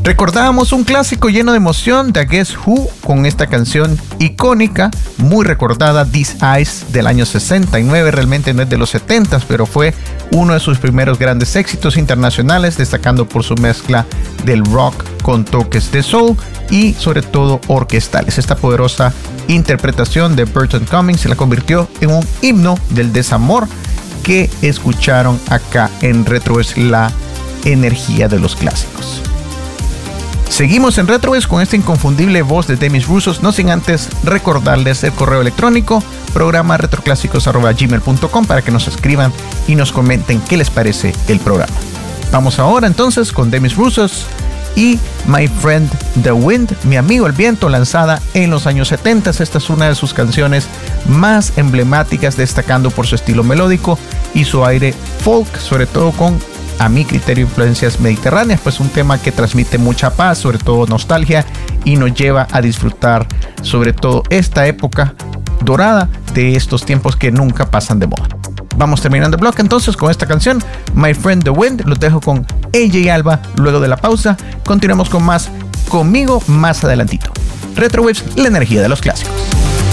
Recordábamos un clásico lleno de emoción de Guess Who con esta canción icónica, muy recordada, These Eyes, del año 69. Realmente no es de los 70s, pero fue uno de sus primeros grandes éxitos internacionales, destacando por su mezcla del rock con toques de soul y sobre todo orquestales. Esta poderosa interpretación de Burton Cummings se la convirtió en un himno del desamor que escucharon acá en Retro. Es la energía de los clásicos. Seguimos en RetroWest con esta inconfundible voz de Demis Roussos, no sin antes recordarles el correo electrónico programa retroclásicos@gmail.com para que nos escriban y nos comenten qué les parece el programa. Vamos ahora entonces con Demis Roussos y My Friend the Wind, mi amigo el viento, lanzada en los años 70. Esta es una de sus canciones más emblemáticas, destacando por su estilo melódico y su aire folk, sobre todo con, a mi criterio, influencias mediterráneas, pues un tema que transmite mucha paz, sobre todo nostalgia, y nos lleva a disfrutar sobre todo esta época dorada de estos tiempos que nunca pasan de moda. Vamos terminando el bloque entonces con esta canción, My Friend the Wind. Los dejo con AJ Alba. Luego de la pausa continuamos con más conmigo más adelantito. Retrowaves, la energía de los clásicos.